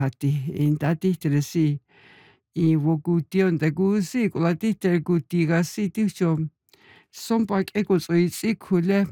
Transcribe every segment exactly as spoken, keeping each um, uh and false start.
Hati inta tihteresi iwokution tagusi kulatihter kutigasi tihchom sompak ekotsuitsi kule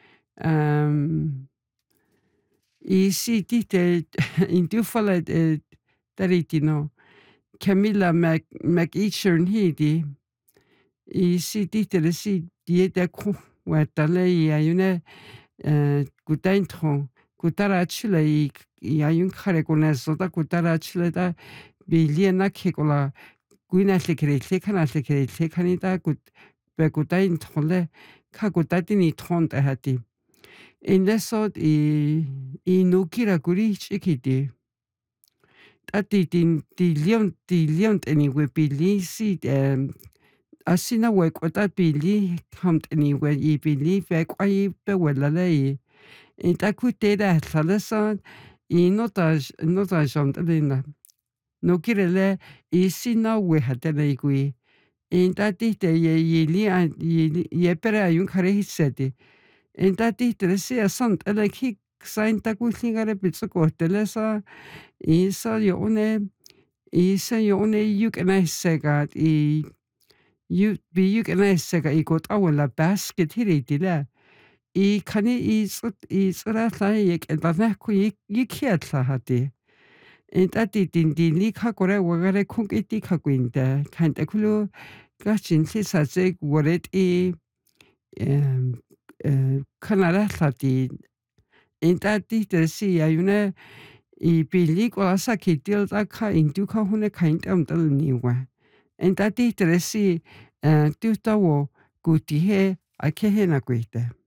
um isi tihter intufala eh, taritino Camilla Mac McEachern hidi isi tihteresi dieta Guatale y hay una eh, Gutaintro Kutarachila y y hay un jare con eso da Kutarachila da Biliena Kikola Guina Secret Kana Secret Canita Gut Bekutaintrole Kakutatini Tronta hati. In lesot y y nukira kuri chikiti. Ati tin tilion tilion anyway bilisi um asina wekwata bili hamt anyway y bili vekwai bewelale Intakutera salasa y notas notas jontalina. No kirele isina wehatele Intati ye yili yili yepera ayun kare hiseti. Intati tresia sant eleki sainta kullingare pizzuko telesa isa yone isa yone yukena segat i you be yukena sega i got awala basket hiritila. I kani i tsut i tsura tla yek edana ku yikiatla hati. Intati tindini kakore wagare kunk iti kakwinta. Kanta kulu Gachin sisase waret i em eh kanara tlati. Intati tersi ayuna i pilik o asa kitil ka induka hune kaint am dal niwa. Intati tersi eh tuta wo gutihe akehe na kuite.